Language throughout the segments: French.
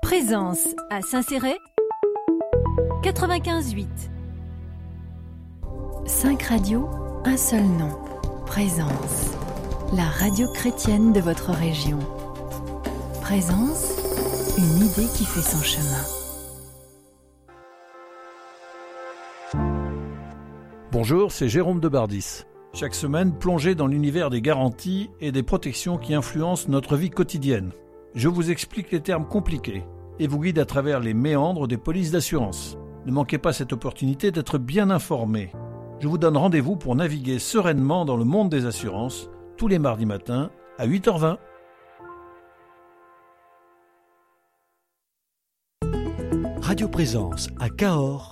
Présence à Saint-Céré 95.8. 5 radios, un seul nom. Présence, la radio chrétienne de votre région. Présence, une idée qui fait son chemin. Bonjour, c'est Jérôme de Bardis. Chaque semaine, plongez dans l'univers des garanties et des protections qui influencent notre vie quotidienne. Je vous explique les termes compliqués et vous guide à travers les méandres des polices d'assurance. Ne manquez pas cette opportunité d'être bien informé. Je vous donne rendez-vous pour naviguer sereinement dans le monde des assurances, tous les mardis matins à 8h20. Radio Présence à Cahors,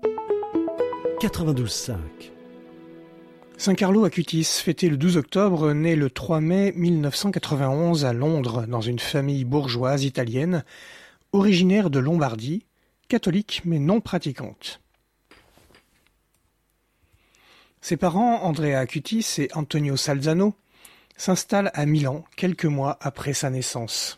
92.5. Saint Carlo Acutis, fêté le 12 octobre, né le 3 mai 1991 à Londres, dans une famille bourgeoise italienne, originaire de Lombardie, catholique mais non pratiquante. Ses parents, Andrea Acutis et Antonio Salzano, s'installent à Milan quelques mois après sa naissance.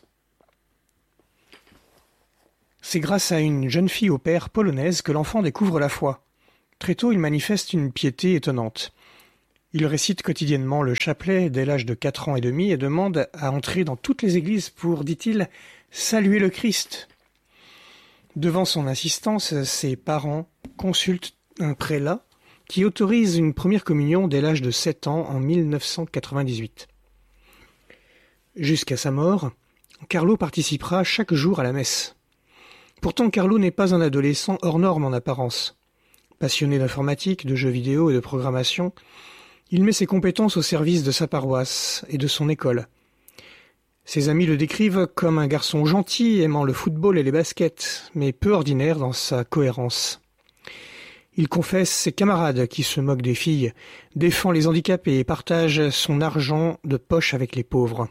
C'est grâce à une jeune fille au père polonaise que l'enfant découvre la foi. Très tôt, il manifeste une piété étonnante. Il récite quotidiennement le chapelet dès l'âge de 4 ans et demi et demande à entrer dans toutes les églises pour, dit-il, saluer le Christ. Devant son insistance, ses parents consultent un prélat qui autorise une première communion dès l'âge de 7 ans en 1998. Jusqu'à sa mort, Carlo participera chaque jour à la messe. Pourtant, Carlo n'est pas un adolescent hors norme en apparence. Passionné d'informatique, de jeux vidéo et de programmation, il met ses compétences au service de sa paroisse et de son école. Ses amis le décrivent comme un garçon gentil, aimant le football et les baskets, mais peu ordinaire dans sa cohérence. Il confesse ses camarades qui se moquent des filles, défend les handicapés et partage son argent de poche avec les pauvres.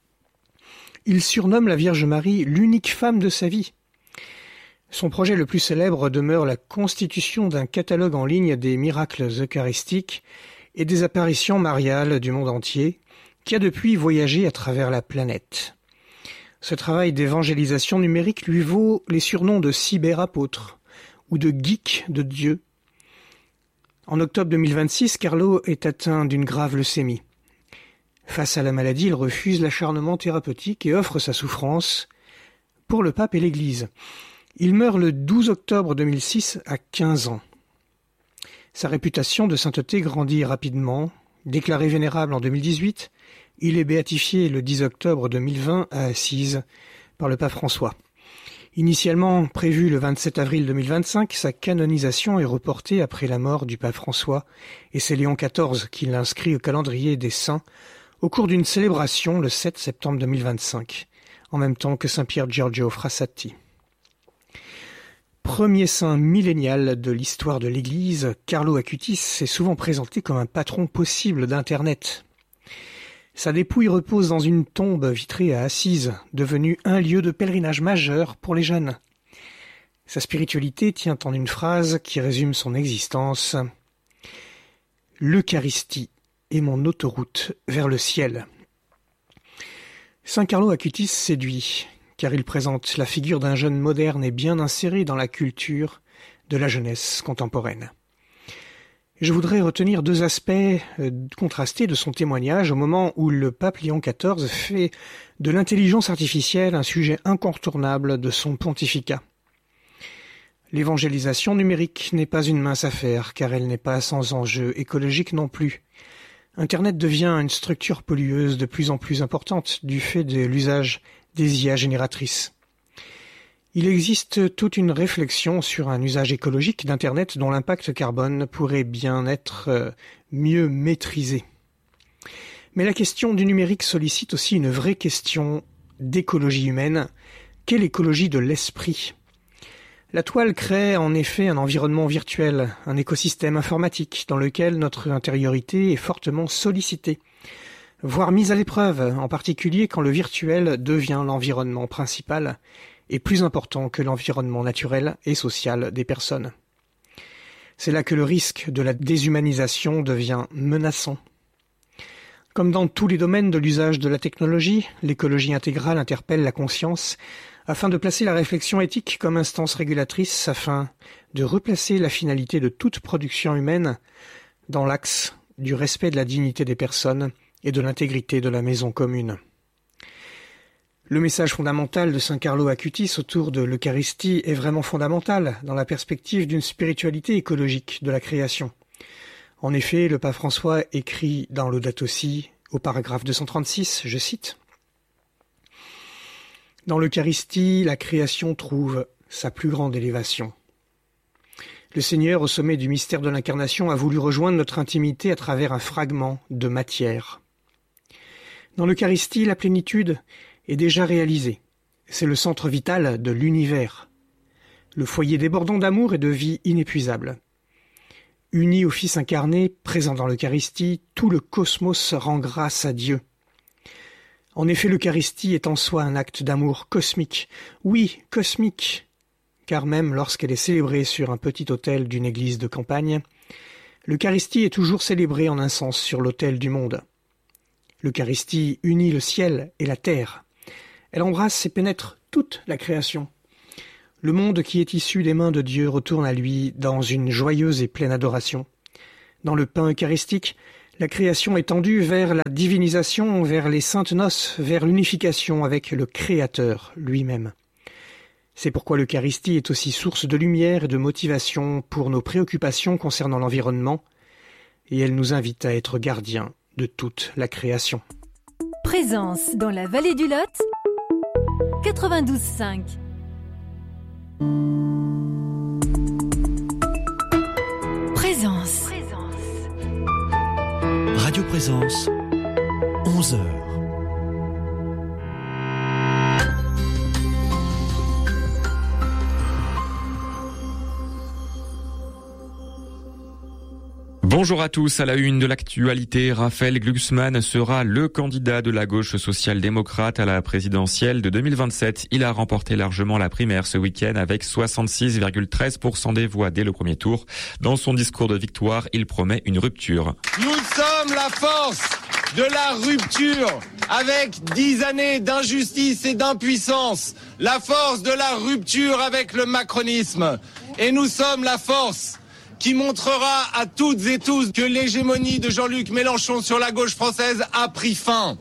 Il surnomme la Vierge Marie l'unique femme de sa vie. Son projet le plus célèbre demeure la constitution d'un catalogue en ligne des miracles eucharistiques et des apparitions mariales du monde entier, qui a depuis voyagé à travers la planète. Ce travail d'évangélisation numérique lui vaut les surnoms de cyberapôtre ou de geek de Dieu. En octobre 2026, Carlo est atteint d'une grave leucémie. Face à la maladie, il refuse l'acharnement thérapeutique et offre sa souffrance pour le pape et l'Église. Il meurt le 12 octobre 2006 à 15 ans. Sa réputation de sainteté grandit rapidement. Déclaré vénérable en 2018, il est béatifié le 10 octobre 2020 à Assise par le pape François. Initialement prévu le 27 avril 2025, sa canonisation est reportée après la mort du pape François et c'est Léon XIV qui l'inscrit au calendrier des saints au cours d'une célébration le 7 septembre 2025, en même temps que Saint Pier Giorgio Frassati. Premier saint millénial de l'histoire de l'Église, Carlo Acutis s'est souvent présenté comme un patron possible d'Internet. Sa dépouille repose dans une tombe vitrée à Assise, devenue un lieu de pèlerinage majeur pour les jeunes. Sa spiritualité tient en une phrase qui résume son existence. « L'Eucharistie est mon autoroute vers le ciel. » Saint Carlo Acutis séduit, car il présente la figure d'un jeune moderne et bien inséré dans la culture de la jeunesse contemporaine. Je voudrais retenir 2 aspects contrastés de son témoignage au moment où le pape Léon XIV fait de l'intelligence artificielle un sujet incontournable de son pontificat. L'évangélisation numérique n'est pas une mince affaire, car elle n'est pas sans enjeu écologique non plus. Internet devient une structure pollueuse de plus en plus importante du fait de l'usage des IA génératrices. Il existe toute une réflexion sur un usage écologique d'Internet dont l'impact carbone pourrait bien être mieux maîtrisé. Mais la question du numérique sollicite aussi une vraie question d'écologie humaine. Quelle écologie de l'esprit ? La toile crée en effet un environnement virtuel, un écosystème informatique dans lequel notre intériorité est fortement sollicitée, voire mise à l'épreuve, en particulier quand le virtuel devient l'environnement principal et plus important que l'environnement naturel et social des personnes. C'est là que le risque de la déshumanisation devient menaçant. Comme dans tous les domaines de l'usage de la technologie, l'écologie intégrale interpelle la conscience afin de placer la réflexion éthique comme instance régulatrice afin de replacer la finalité de toute production humaine dans l'axe du respect de la dignité des personnes et de l'intégrité de la maison commune. Le message fondamental de Saint Carlo Acutis autour de l'Eucharistie est vraiment fondamental dans la perspective d'une spiritualité écologique de la création. En effet, le pape François écrit dans Laudato Si, au paragraphe 236, je cite, « Dans l'Eucharistie, la création trouve sa plus grande élévation. Le Seigneur, au sommet du mystère de l'incarnation, a voulu rejoindre notre intimité à travers un fragment de matière. Dans l'Eucharistie, la plénitude est déjà réalisée. C'est le centre vital de l'univers, le foyer débordant d'amour et de vie inépuisable. Uni au Fils incarné, présent dans l'Eucharistie, tout le cosmos rend grâce à Dieu. En effet, l'Eucharistie est en soi un acte d'amour cosmique. Oui, cosmique, car même lorsqu'elle est célébrée sur un petit autel d'une église de campagne, l'Eucharistie est toujours célébrée en un sens sur l'autel du monde. L'Eucharistie unit le ciel et la terre. Elle embrasse et pénètre toute la création. Le monde qui est issu des mains de Dieu retourne à lui dans une joyeuse et pleine adoration. Dans le pain eucharistique, la création est tendue vers la divinisation, vers les saintes noces, vers l'unification avec le Créateur lui-même. C'est pourquoi l'Eucharistie est aussi source de lumière et de motivation pour nos préoccupations concernant l'environnement, et elle nous invite à être gardiens de toute la création. Présence dans la vallée du Lot, 92.5. Présence. Radio Présence, 11h. Bonjour à tous. À la une de l'actualité, Raphaël Glucksmann sera le candidat de la gauche social-démocrate à la présidentielle de 2027. Il a remporté largement la primaire ce week-end avec 66,13% des voix dès le premier tour. Dans son discours de victoire, il promet une rupture. Nous sommes la force de la rupture avec 10 années d'injustice et d'impuissance. La force de la rupture avec le macronisme. Et nous sommes la force qui montrera à toutes et tous que l'hégémonie de Jean-Luc Mélenchon sur la gauche française a pris fin.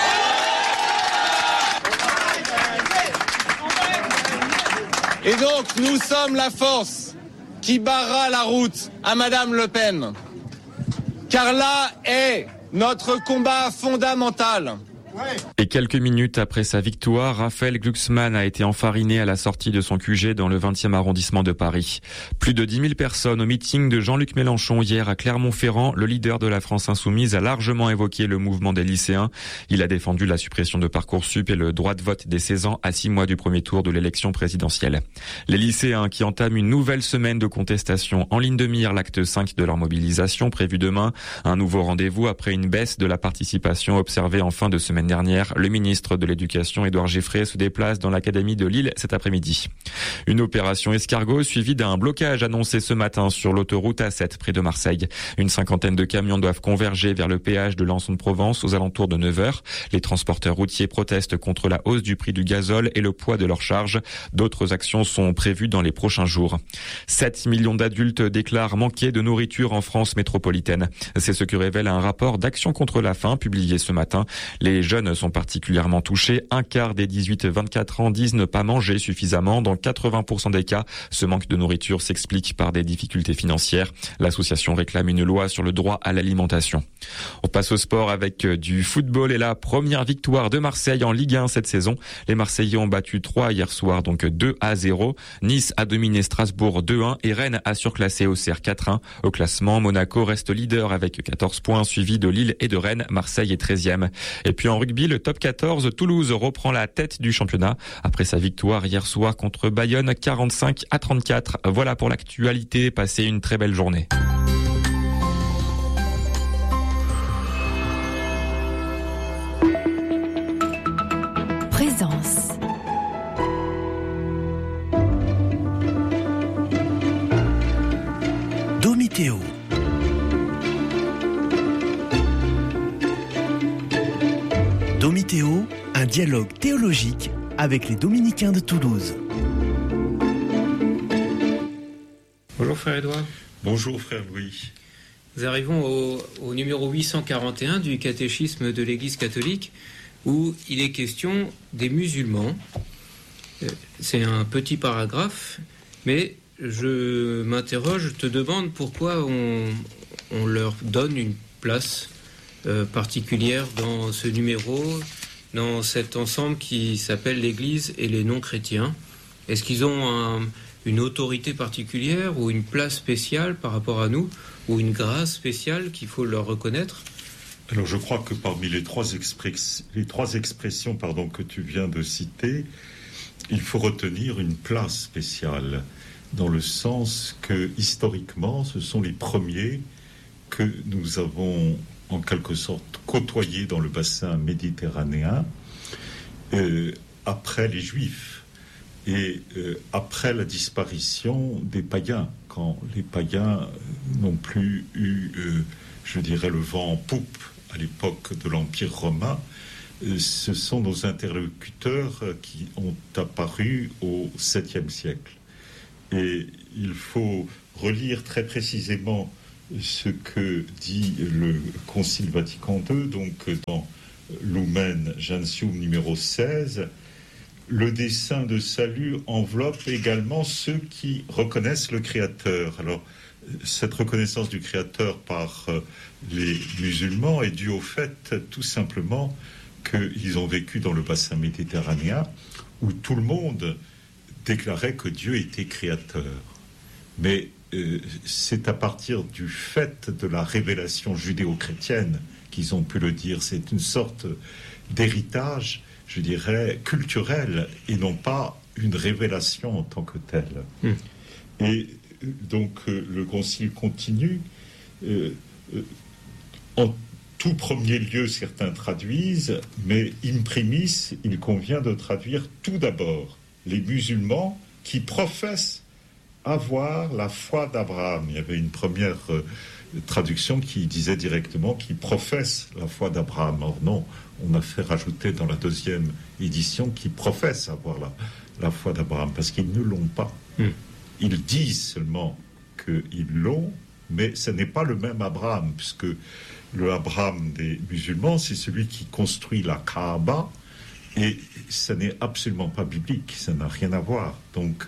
Et donc, nous sommes la force qui barrera la route à Madame Le Pen. Car là est notre combat fondamental. Et quelques minutes après sa victoire, Raphaël Glucksmann a été enfariné à la sortie de son QG dans le 20e arrondissement de Paris. Plus de 10 000 personnes au meeting de Jean-Luc Mélenchon hier à Clermont-Ferrand. Le leader de la France Insoumise a largement évoqué le mouvement des lycéens. Il a défendu la suppression de Parcoursup et le droit de vote des 16 ans à 6 mois du premier tour de l'élection présidentielle. Les lycéens qui entament une nouvelle semaine de contestation en ligne de mire, l'acte 5 de leur mobilisation prévu demain. Un nouveau rendez-vous après une baisse de la participation observée en fin de semaine dernière. Le ministre de l'Éducation, Édouard Giffray, se déplace dans l'académie de Lille cet après-midi. Une opération escargot suivie d'un blocage annoncé ce matin sur l'autoroute A7 près de Marseille. Une cinquantaine de camions doivent converger vers le péage de Lançon-de-Provence aux alentours de 9h. Les transporteurs routiers protestent contre la hausse du prix du gazole et le poids de leurs charges. D'autres actions sont prévues dans les prochains jours. 7 millions d'adultes déclarent manquer de nourriture en France métropolitaine. C'est ce que révèle un rapport d'Action contre la faim publié ce matin. Les jeunes sont particulièrement touchés. Un quart des 18-24 ans disent ne pas manger suffisamment. Dans 80% des cas, ce manque de nourriture s'explique par des difficultés financières. L'association réclame une loi sur le droit à l'alimentation. On passe au sport avec du football et la première victoire de Marseille en Ligue 1 cette saison. Les Marseillais ont battu 3 hier soir, donc 2-0. Nice a dominé Strasbourg 2-1 et Rennes a surclassé Auxerre 4-1. Au classement, Monaco reste leader avec 14 points, suivi de Lille et de Rennes. Marseille est 13e. Et puis en rugby, le top 14, Toulouse reprend la tête du championnat après sa victoire hier soir contre Bayonne 45-34. Voilà pour l'actualité. Passez une très belle journée. Présence. Dométéo. dialogue théologique avec les Dominicains de Toulouse. Bonjour frère Édouard. Bonjour frère Louis. Nous arrivons au numéro 841 du catéchisme de l'Église catholique où il est question des musulmans. C'est un petit paragraphe, mais je m'interroge, je te demande pourquoi on leur donne une place particulière dans ce numéro, dans cet ensemble qui s'appelle l'Église et les non-chrétiens. Est-ce qu'ils ont une autorité particulière ou une place spéciale par rapport à nous, ou une grâce spéciale qu'il faut leur reconnaître? Alors je crois que parmi les trois expressions que tu viens de citer, il faut retenir une place spéciale, dans le sens que historiquement, ce sont les premiers que nous avons en quelque sorte côtoyés dans le bassin méditerranéen, après les Juifs et après la disparition des païens, quand les païens n'ont plus eu, je dirais, le vent en poupe à l'époque de l'Empire romain. Ce sont nos interlocuteurs qui ont apparu au 7e siècle. Et il faut relire très précisément ce que dit le Concile Vatican II, donc dans Lumen Gentium numéro 16. Le dessein de salut enveloppe également ceux qui reconnaissent le Créateur. Alors, cette reconnaissance du Créateur par les musulmans est due au fait, tout simplement, qu'ils ont vécu dans le bassin méditerranéen où tout le monde déclarait que Dieu était créateur. Mais c'est à partir du fait de la révélation judéo-chrétienne qu'ils ont pu le dire. C'est une sorte d'héritage, je dirais, culturel, et non pas une révélation en tant que telle. Et donc le Concile continue. En tout premier lieu, certains traduisent, mais in primis, il convient de traduire tout d'abord les musulmans qui professent avoir la foi d'Abraham. Il y avait une première traduction qui disait directement qui professent la foi d'Abraham. Or non, on a fait rajouter dans la deuxième édition qui professent avoir la foi d'Abraham, parce qu'ils ne l'ont pas. Ils disent seulement qu'ils l'ont, mais ce n'est pas le même Abraham, puisque le Abraham des musulmans, c'est celui qui construit la Kaaba, et ça n'est absolument pas biblique, ça n'a rien à voir. Donc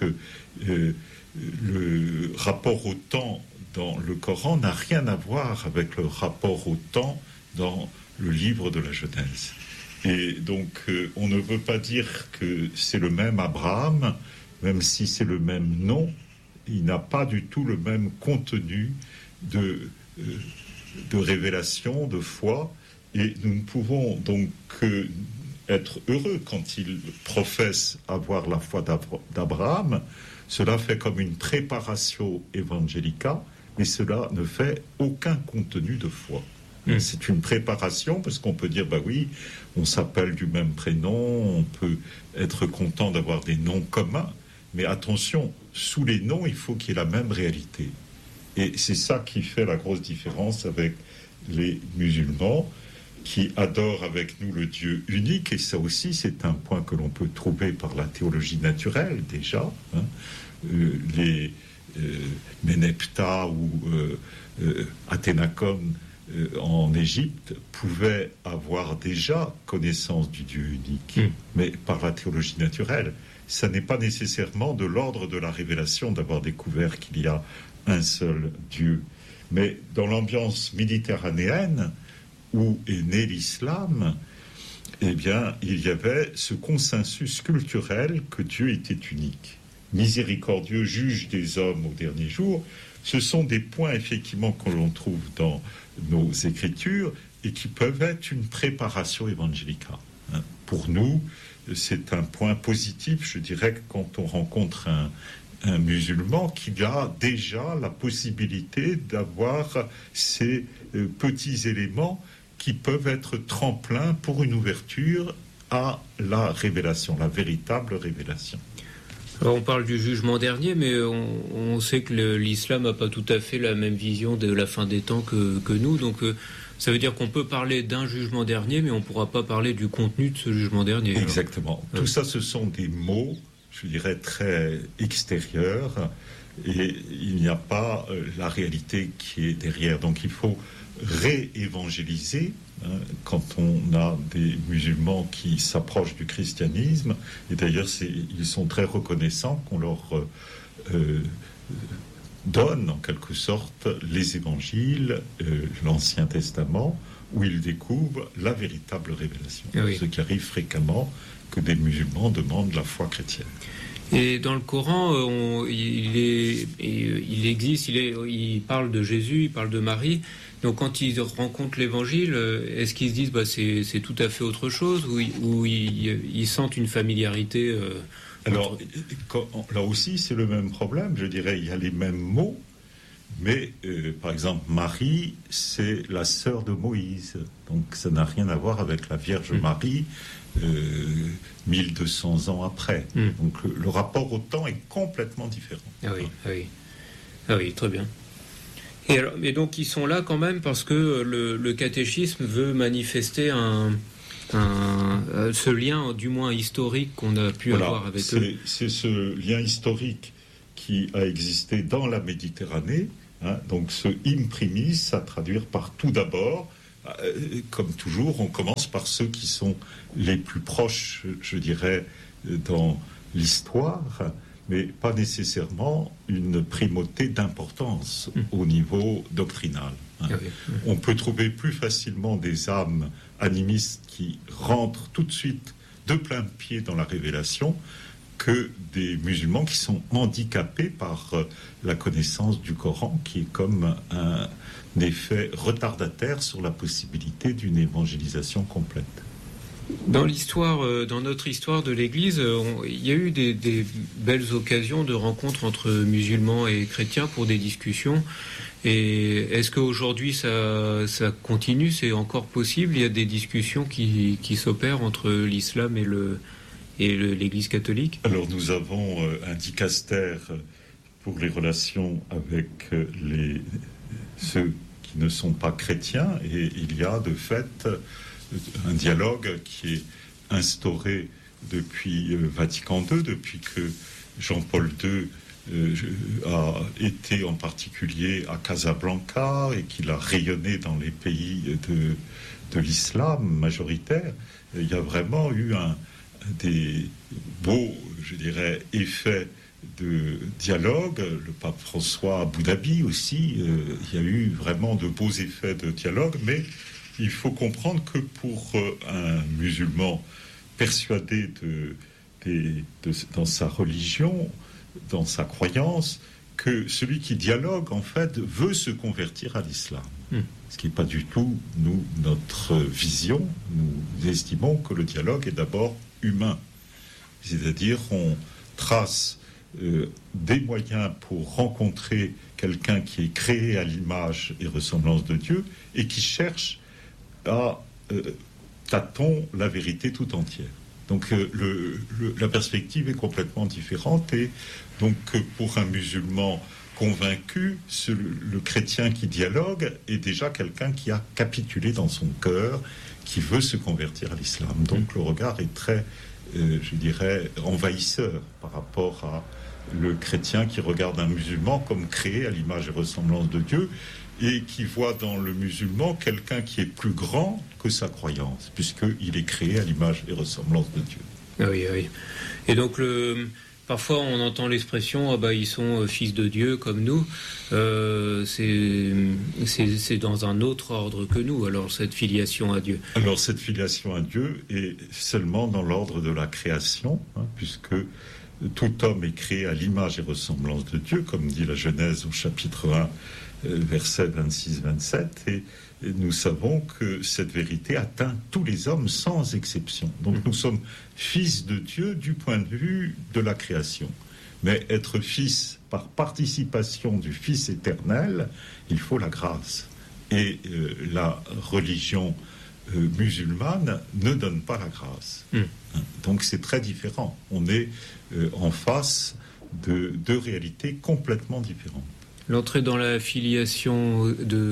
le rapport au temps dans le Coran n'a rien à voir avec le rapport au temps dans le livre de la Genèse. Et donc on ne veut pas dire que c'est le même Abraham, même si c'est le même nom, il n'a pas du tout le même contenu de révélation, de foi, et nous ne pouvons donc être heureux quand il professe avoir la foi d'Abraham. Cela fait comme une préparation evangelica, mais cela ne fait aucun contenu de foi. C'est une préparation, parce qu'on peut dire, bah oui, on s'appelle du même prénom, on peut être content d'avoir des noms communs, mais attention, sous les noms, il faut qu'il y ait la même réalité. Et c'est ça qui fait la grosse différence avec les musulmans, qui adorent avec nous le Dieu unique, et ça aussi c'est un point que l'on peut trouver par la théologie naturelle déjà. Les Ménepta ou Athénacon en Égypte pouvaient avoir déjà connaissance du Dieu unique, mais par la théologie naturelle. Ça n'est pas nécessairement de l'ordre de la révélation d'avoir découvert qu'il y a un seul Dieu. Mais dans l'ambiance méditerranéenne, où est né l'islam, eh bien, il y avait ce consensus culturel que Dieu était unique. Miséricordieux, juge des hommes au dernier jour, ce sont des points effectivement que l'on trouve dans nos écritures et qui peuvent être une préparation évangélica. Pour nous, c'est un point positif, je dirais, que quand on rencontre un musulman qui a déjà la possibilité d'avoir ces petits éléments qui peuvent être tremplins pour une ouverture à la révélation, la véritable révélation. Alors on parle du jugement dernier, mais on sait que l'islam n'a pas tout à fait la même vision de la fin des temps que nous. Donc Ça veut dire qu'on peut parler d'un jugement dernier, mais on ne pourra pas parler du contenu de ce jugement dernier. Exactement. Tout ça, ce sont des mots, je dirais, très extérieurs, et il n'y a pas la réalité qui est derrière. Donc il faut réévangéliser. Quand on a des musulmans qui s'approchent du christianisme, et d'ailleurs ils sont très reconnaissants qu'on leur donne en quelque sorte les évangiles, l'Ancien Testament, où ils découvrent la véritable révélation. Oui. Ce qui arrive fréquemment, que des musulmans demandent la foi chrétienne. Et dans le Coran, il parle de Jésus, il parle de Marie. Donc quand ils rencontrent l'Évangile, est-ce qu'ils se disent c'est tout à fait autre chose, ou ils sentent une familiarité Alors, là aussi, c'est le même problème. Je dirais, il y a les mêmes mots, mais par exemple, Marie, c'est la sœur de Moïse. Donc ça n'a rien à voir avec la Vierge Marie 1200 ans après. Donc le rapport au temps est complètement différent. Ah oui, très bien. Et donc ils sont là quand même parce que le catéchisme veut manifester ce lien, du moins historique, qu'on a pu avoir avec eux. C'est ce lien historique qui a existé dans la Méditerranée. Donc ce imprimis à traduire par tout d'abord. Comme toujours, on commence par ceux qui sont les plus proches, je dirais, dans l'histoire, mais pas nécessairement une primauté d'importance au niveau doctrinal. On peut trouver plus facilement des âmes animistes qui rentrent tout de suite de plein pied dans la révélation que des musulmans qui sont handicapés par la connaissance du Coran, qui est comme un effet retardataire sur la possibilité d'une évangélisation complète. Dans notre histoire de l'Église, il y a eu des belles occasions de rencontres entre musulmans et chrétiens pour des discussions. Et est-ce qu'aujourd'hui ça continue, c'est encore possible? Il y a des discussions qui s'opèrent entre l'islam et l'Église catholique? Alors nous avons un dicaster pour les relations avec ceux qui ne sont pas chrétiens, et il y a de fait un dialogue qui est instauré depuis Vatican II, depuis que Jean-Paul II a été en particulier à Casablanca et qu'il a rayonné dans les pays de l'islam majoritaire. Il y a vraiment eu des beaux, je dirais, effets de dialogue. Le pape François à Abu Dhabi aussi, il y a eu vraiment de beaux effets de dialogue, mais il faut comprendre que pour un musulman persuadé dans sa religion, dans sa croyance, que celui qui dialogue, en fait, veut se convertir à l'islam. Ce qui n'est pas du tout, notre vision. Nous estimons que le dialogue est d'abord humain. C'est-à-dire, on trace des moyens pour rencontrer quelqu'un qui est créé à l'image et ressemblance de Dieu et qui cherche à tâton la vérité tout entière. Donc la perspective est complètement différente, et donc pour un musulman convaincu, le chrétien qui dialogue est déjà quelqu'un qui a capitulé dans son cœur, qui veut se convertir à l'islam. Donc le regard est très, je dirais, envahisseur par rapport à le chrétien qui regarde un musulman comme créé à l'image et ressemblance de Dieu, et qui voit dans le musulman quelqu'un qui est plus grand que sa croyance, puisqu'il est créé à l'image et ressemblance de Dieu. Oui. Et donc, parfois on entend l'expression ils sont fils de Dieu comme nous. C'est dans un autre ordre que nous, alors cette filiation à Dieu. Alors cette filiation à Dieu est seulement dans l'ordre de la création, puisque tout homme est créé à l'image et ressemblance de Dieu, comme dit la Genèse au chapitre 1, versets 26-27, et nous savons que cette vérité atteint tous les hommes sans exception. Donc nous sommes fils de Dieu du point de vue de la création. Mais être fils par participation du Fils éternel, il faut la grâce. Et la religion musulmane ne donne pas la grâce. Donc c'est très différent. On est en face de deux réalités complètement différentes. L'entrée dans la filiation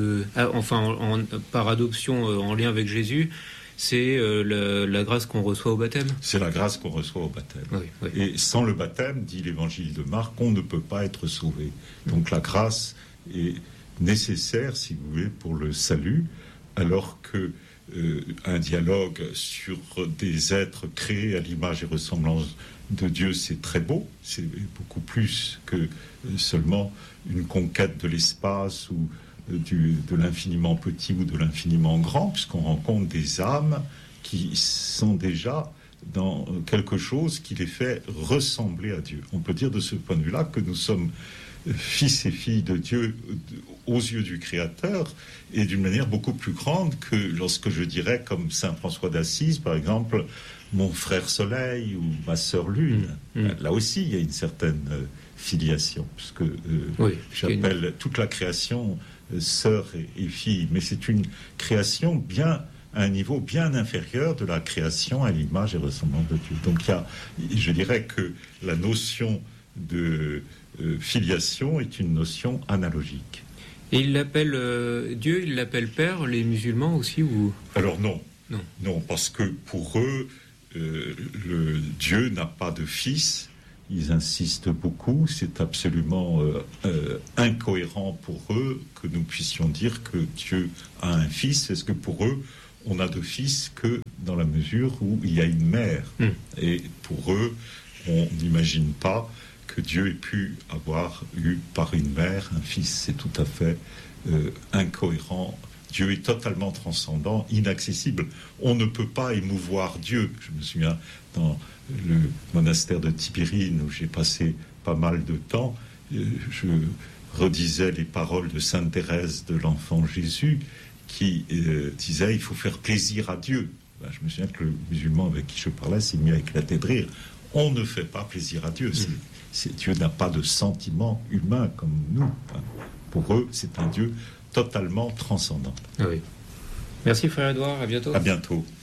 par adoption en lien avec Jésus, c'est la grâce qu'on reçoit au baptême. C'est la grâce qu'on reçoit au baptême. Oui. Et sans le baptême, dit l'évangile de Marc, on ne peut pas être sauvé. Donc la grâce est nécessaire, si vous voulez, pour le salut, alors que un dialogue sur des êtres créés à l'image et ressemblance de Dieu, c'est très beau, c'est beaucoup plus que seulement une conquête de l'espace ou de l'infiniment petit ou de l'infiniment grand, puisqu'on rencontre des âmes qui sont déjà dans quelque chose qui les fait ressembler à Dieu. On peut dire de ce point de vue-là que nous sommes fils et filles de Dieu aux yeux du Créateur, et d'une manière beaucoup plus grande que lorsque je dirais, comme saint François d'Assise, par exemple, mon frère Soleil ou ma sœur Lune. Là aussi, il y a une certaine filiation, puisque j'appelle toute la création sœur et fille, mais c'est une création bien à un niveau bien inférieur de la création à l'image et ressemblance de Dieu. Donc je dirais que la notion de filiation est une notion analogique. Et il l'appelle Dieu, il l'appelle Père, les musulmans aussi, ou... Alors non, parce que pour eux, le Dieu n'a pas de fils. Ils insistent beaucoup. C'est absolument incohérent pour eux que nous puissions dire que Dieu a un fils. Est-ce que pour eux, on n'a de fils que dans la mesure où il y a une mère. Et pour eux, on n'imagine pas que Dieu ait pu avoir eu par une mère un fils. C'est tout à fait incohérent. Dieu est totalement transcendant, inaccessible. On ne peut pas émouvoir Dieu. Je me souviens, dans le monastère de Tibérine, où j'ai passé pas mal de temps, je redisais les paroles de sainte Thérèse de l'Enfant Jésus, qui disait « il faut faire plaisir à Dieu ». Je me souviens que le musulman avec qui je parlais s'est mis à éclater de rire. On ne fait pas plaisir à Dieu. Dieu n'a pas de sentiment humain comme nous. Pour eux, c'est un Dieu totalement transcendant. Oui. Merci frère Édouard, à bientôt. À bientôt.